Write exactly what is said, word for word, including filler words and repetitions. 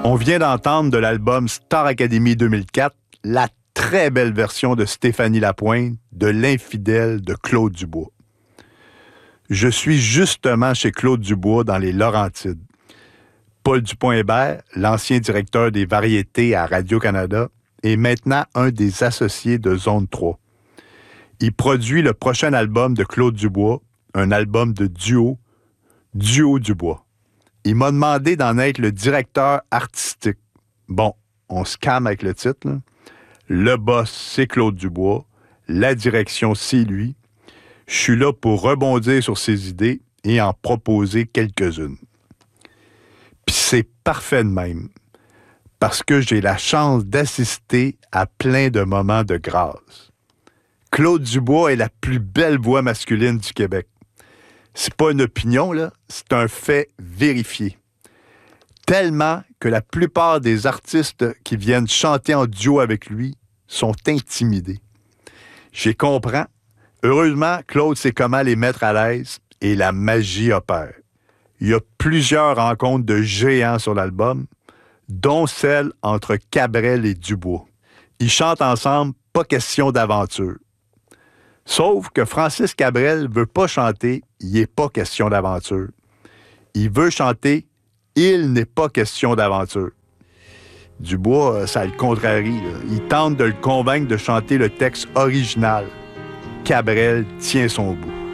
On vient d'entendre de l'album Star Academy deux mille quatre la très belle version de Stéphanie Lapointe de L'Infidèle de Claude Dubois. Je suis justement chez Claude Dubois dans les Laurentides. Paul Dupont-Hébert, l'ancien directeur des variétés à Radio-Canada, est maintenant un des associés de Zone trois. Il produit le prochain album de Claude Dubois, un album de duo, Duo Dubois. Il m'a demandé d'en être le directeur artistique. Bon, on se calme avec le titre, là. Le boss, c'est Claude Dubois. La direction, c'est lui. Je suis là pour rebondir sur ses idées et en proposer quelques-unes. Puis c'est parfait de même, parce que j'ai la chance d'assister à plein de moments de grâce. Claude Dubois est la plus belle voix masculine du Québec. C'est pas une opinion, là, c'est un fait vérifié. Tellement que la plupart des artistes qui viennent chanter en duo avec lui sont intimidés. J'y comprends. Heureusement, Claude sait comment les mettre à l'aise et la magie opère. Il y a plusieurs rencontres de géants sur l'album, dont celle entre Cabrel et Dubois. Ils chantent ensemble, pas question d'aventure. Sauf que Francis Cabrel veut pas chanter, il n'est pas question d'aventure. Il veut chanter, il n'est pas question d'aventure. Dubois, ça le contrarie, là. Il tente de le convaincre de chanter le texte original. Cabrel tient son bout.